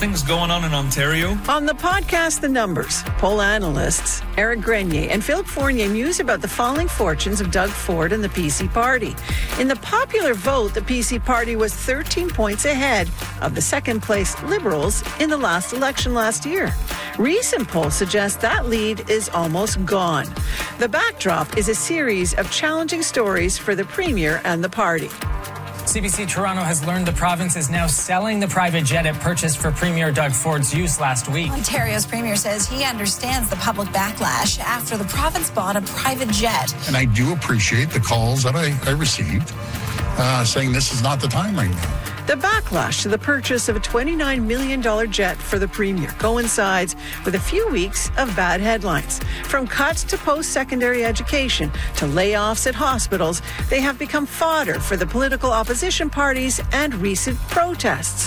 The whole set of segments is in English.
things going on in Ontario. On the podcast The Numbers, poll analysts Eric Grenier and Philip Fournier muse about the falling fortunes of Doug Ford and the PC Party. In the popular vote, the PC Party was 13 points ahead of the second-place Liberals in the last election last year. Recent polls suggest that lead is almost gone. The backdrop is a series of challenging stories for the Premier and the party. CBC Toronto has learned the province is now selling the private jet it purchased for Premier Doug Ford's use last week. Ontario's Premier says he understands the public backlash after the province bought a private jet. And I do appreciate the calls that I received saying this is not the time right now. The backlash to the purchase of a $29 million jet for the Premier coincides with a few weeks of bad headlines. From cuts to post-secondary education to layoffs at hospitals, they have become fodder for the political opposition parties and recent protests.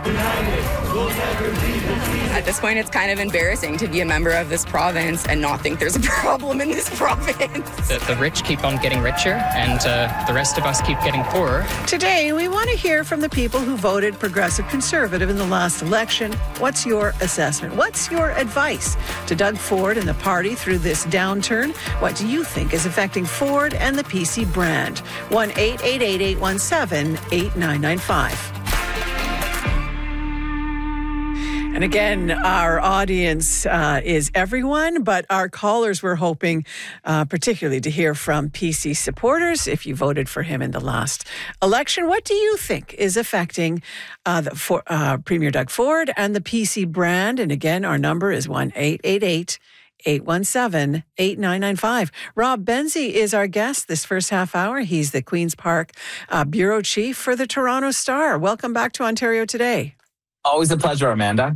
At this point, it's kind of embarrassing to be a member of this province and not think there's a problem in this province. The rich keep on getting richer and the rest of us keep getting poorer. Today, we want to hear from the people who voted Progressive Conservative in the last election. What's your assessment? What's your advice to Doug Ford and the party through this downturn? What do you think is affecting Ford and the PC brand? 1-888-817-8995. And again, our audience is everyone, but our callers were hoping particularly to hear from PC supporters. If you voted for him in the last election, what do you think is affecting Premier Doug Ford and the PC brand? And again, our number is 1-888-817-8995. Rob Benzie is our guest this first half hour. He's the Queen's Park bureau chief for the Toronto Star. Welcome back to Ontario Today. Always a pleasure, Amanda.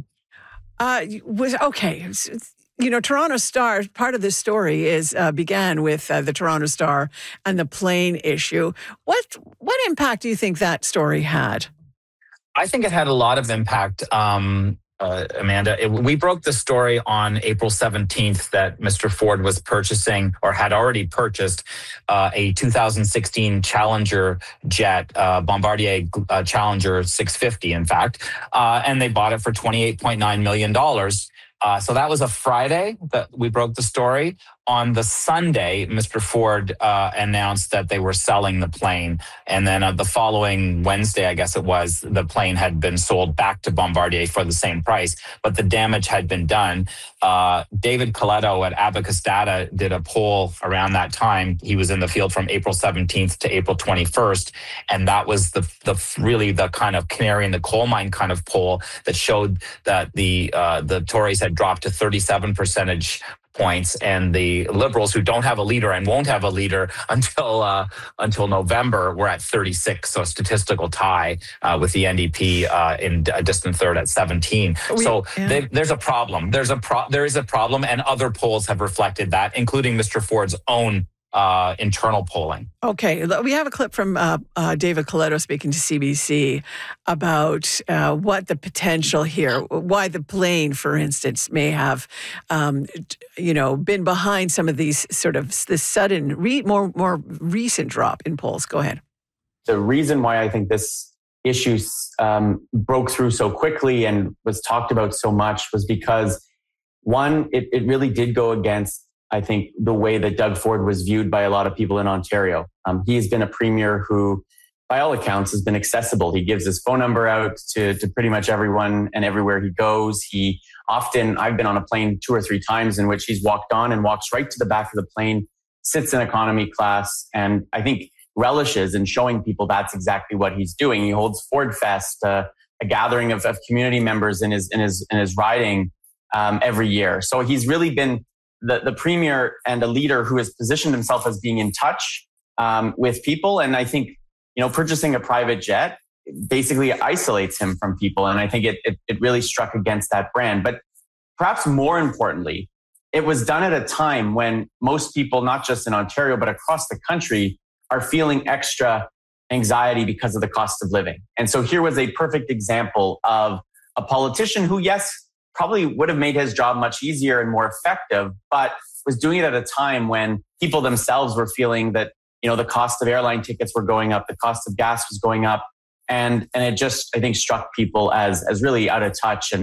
Okay. You know, Toronto Star, part of this story is began with the Toronto Star and the plane issue. What impact do you think that story had? I think it had a lot of impact, Amanda. We broke the story on April 17th that Mr. Ford was purchasing or had already purchased a 2016 Challenger jet, Bombardier Challenger 650, in fact, and they bought it for $28.9 million. So that was a Friday that we broke the story. On the Sunday, Mr. Ford announced that they were selling the plane. And then the following Wednesday, I guess it was, the plane had been sold back to Bombardier for the same price, but the damage had been done. David Coletto at Abacus Data did a poll around that time. He was in the field from April 17th to April 21st. And that was the really the kind of canary in the coal mine kind of poll that showed that the Tories had dropped to 37 percentage points, and the Liberals, who don't have a leader and won't have a leader until November, were at 36, so a statistical tie with the NDP in a distant third at 17. There's a problem. There is a problem, and other polls have reflected that, including Mr. Ford's own internal polling. Okay, we have a clip from David Coletto speaking to CBC about what the potential here, why the plane, for instance, may have, been behind some of these sort of this sudden, more recent drop in polls. Go ahead. The reason why I think this issue broke through so quickly and was talked about so much was because, one, it really did go against, I think, the way that Doug Ford was viewed by a lot of people in Ontario. He's been a premier who, by all accounts, has been accessible. He gives his phone number out to pretty much everyone and everywhere he goes. I've been on a plane 2 or 3 times in which he's walked on and walks right to the back of the plane, sits in economy class, and I think relishes in showing people that's exactly what he's doing. He holds Ford Fest, a gathering of community members in his riding every year. So he's really been the premier and a leader who has positioned himself as being in touch with people. And I think, purchasing a private jet basically isolates him from people. And I think it really struck against that brand. But perhaps more importantly, it was done at a time when most people, not just in Ontario, but across the country, are feeling extra anxiety because of the cost of living. And so here was a perfect example of a politician who, yes, probably would have made his job much easier and more effective, but was doing it at a time when people themselves were feeling that, the cost of airline tickets were going up, the cost of gas was going up. And it just, I think, struck people as really out of touch. And